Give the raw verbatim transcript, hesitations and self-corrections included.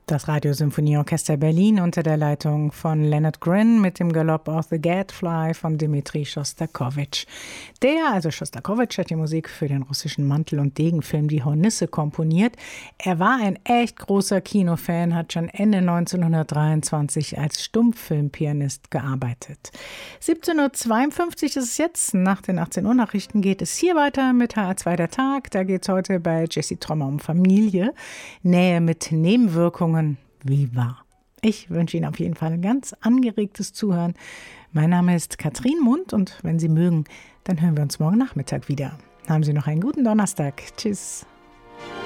Das Radiosymphonieorchester Berlin unter der Leitung von Leonard Gryn mit dem Galopp of the Gadfly von Dmitri Schostakowitsch. Der, also Schostakowitsch, hat die Musik für den russischen Mantel- und Degenfilm Die Hornisse komponiert. Er war ein echt großer Kinofan, hat schon Ende neunzehnhundertdreiundzwanzig als Stummfilmpianist gearbeitet. siebzehn Uhr zweiundfünfzig ist es jetzt. Nach den achtzehn Uhr Nachrichten geht es hier weiter mit H R zwei der Tag. Da geht es heute bei Jessie Trommer um Familie. Nähe mit Nebenwirkungen. Wie wahr. Ich wünsche Ihnen auf jeden Fall ein ganz angeregtes Zuhören. Mein Name ist Katrin Mund und wenn Sie mögen, dann hören wir uns morgen Nachmittag wieder. Haben Sie noch einen guten Donnerstag. Tschüss.